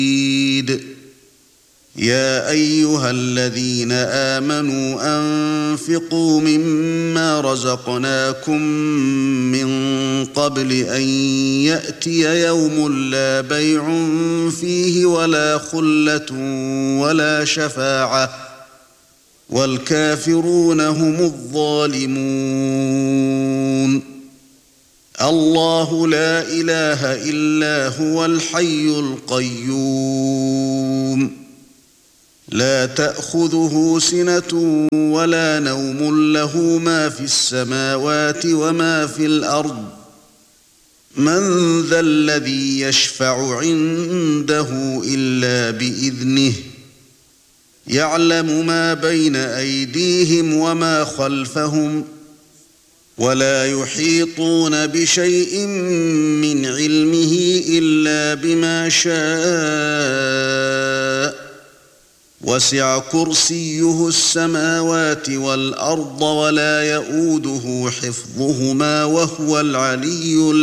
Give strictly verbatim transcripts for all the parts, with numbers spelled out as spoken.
يا أيها الذين آمنوا أنفقوا مما رزقناكم من قبل أن يأتي يوم لا بيع فيه ولا خلة ولا شفاعة والكافرون هم الظالمون. الله لا إله إلا هو الحي القيوم لا تأخذه سنة ولا نوم له ما في السماوات وما في الأرض من ذا الذي يشفع عنده إلا بإذنه يعلم ما بين أيديهم وما خلفهم ولا يحيطون بشيء من علمه إلا بما شاء وسع كرسيه السماوات والأرض ولا يؤوده حفظهما وهو العلي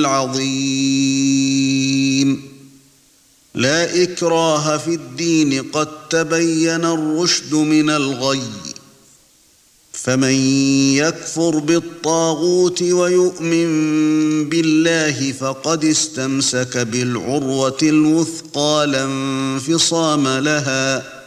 العظيم. لا إكراه في الدين قد تبين الرشد من الغي فمن يكفر بالطاغوت ويؤمن بالله فقد استمسك بالعروة الوثقى لا انفصام لها